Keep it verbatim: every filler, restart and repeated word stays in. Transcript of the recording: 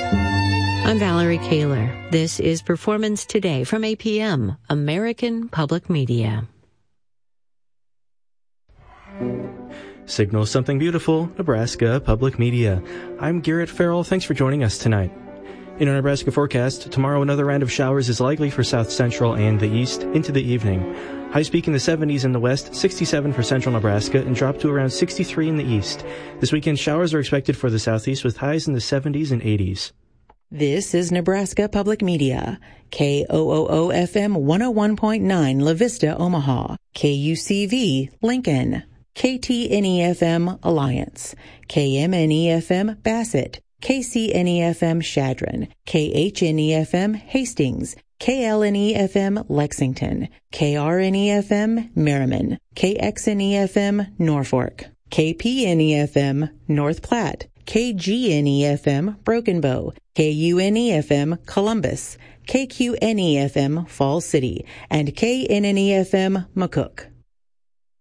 I'm Valerie Kaler. This is Performance Today from A P M, American Public Media. Signal something beautiful, Nebraska Public Media. I'm Garrett Farrell. Thanks for joining us tonight. In our Nebraska forecast, tomorrow another round of showers is likely for south central and the east into the evening. Highs peak in the seventies in the west, sixty-seven for central Nebraska, and drop to around sixty-three in the east. This weekend, showers are expected for the southeast with highs in the seventies and eighties. This is Nebraska Public Media, K O O O F M one oh one point nine La Vista, Omaha, K U C V, Lincoln, K T N E F M, Alliance, K M N E F M, Bassett, K C N E F M, Shadron, K H N E F M, Hastings, K L N E F M, Lexington, K R N E F M, Merriman, K X N E F M, Norfolk, K P N E F M, North Platte, K G N E F M, Broken Bow, K U N E F M, Columbus, K Q N E F M, Falls City, and K N N E F M, McCook.